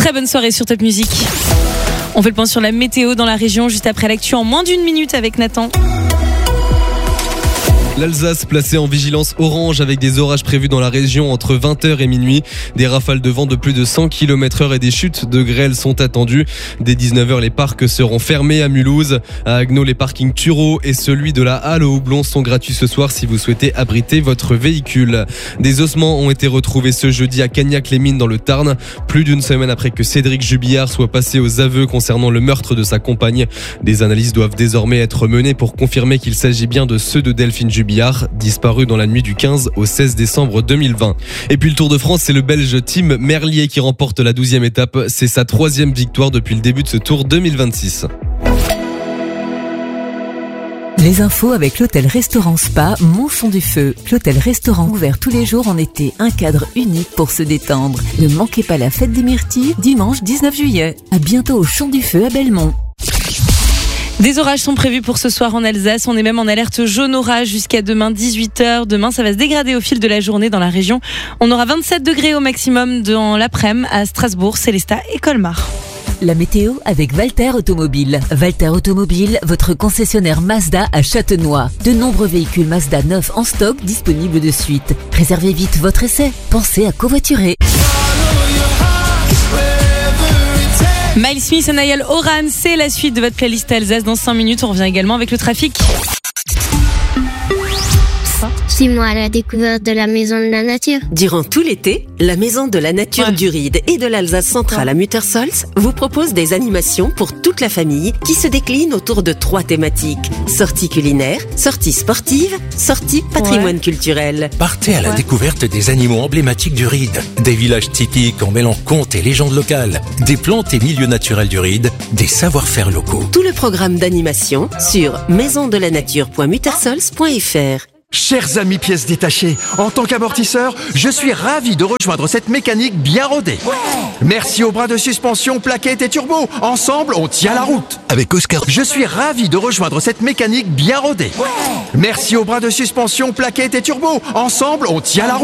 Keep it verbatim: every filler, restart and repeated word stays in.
Très bonne soirée sur Top Music. On fait le point sur la météo dans la région juste après l'actu en moins d'une minute avec Nathan. L'Alsace placée en vigilance orange avec des orages prévus dans la région entre vingt heures et minuit. Des rafales de vent de plus de cent kilomètres heure et des chutes de grêle sont attendues. Dès dix-neuf heures, les parcs seront fermés à Mulhouse. À Haguenau, les parkings Turo et celui de la Halle au Houblon sont gratuits ce soir si vous souhaitez abriter votre véhicule. Des ossements ont été retrouvés ce jeudi à Cagnac-les-Mines dans le Tarn. Plus d'une semaine après que Cédric Jubillard soit passé aux aveux concernant le meurtre de sa compagne. Des analyses doivent désormais être menées pour confirmer qu'il s'agit bien de ceux de Delphine Jubillard. Jubillard, disparu dans la nuit du quinze au seize décembre deux mille vingt. Et puis le Tour de France, c'est le Belge Tim Merlier qui remporte la douzième étape. C'est sa troisième victoire depuis le début de ce Tour deux mille vingt-six. Les infos avec l'hôtel-restaurant Spa Montchon du Feu. L'hôtel-restaurant ouvert tous les jours en été. Un cadre unique pour se détendre. Ne manquez pas la fête des Myrtilles, dimanche dix-neuf juillet. À bientôt au Champ du Feu à Belmont. Des orages sont prévus pour ce soir en Alsace. On est même en alerte jaune orage jusqu'à demain dix-huit heures. Demain, ça va se dégrader au fil de la journée dans la région. On aura vingt-sept degrés au maximum dans l'après-midi à Strasbourg, Célestat et Colmar. La météo avec Walter Automobile. Walter Automobile, votre concessionnaire Mazda à Châtenois. De nombreux véhicules Mazda neufs en stock disponibles de suite. Réservez vite votre essai. Pensez à covoiturer. Miles Smith et Niall Horan, c'est la suite de votre playlist Alsace dans cinq minutes. On revient également avec le trafic. Suis-moi à la découverte de la Maison de la Nature. Durant tout l'été, la Maison de la Nature ouais. du Ride et de l'Alsace centrale à Muttersols vous propose des animations pour toute la famille qui se déclinent autour de trois thématiques. Sorties culinaires, sorties sportives, sorties patrimoine ouais. culturel. Partez à la ouais. découverte des animaux emblématiques du Ride, des villages typiques en mêlant contes et légendes locales, des plantes et milieux naturels du Ride, des savoir-faire locaux. Tout le programme d'animation sur maison de la nature point muttersols point f r. Chers amis pièces détachées, en tant qu'amortisseur, je suis ravi de rejoindre cette mécanique bien rodée. Ouais. Merci aux bras de suspension, plaquettes et turbo. Ensemble, on tient la route. Avec Oscar. Je suis ravi de rejoindre cette mécanique bien rodée. Ouais. Merci aux bras de suspension, plaquettes et turbo. Ensemble, on tient la route.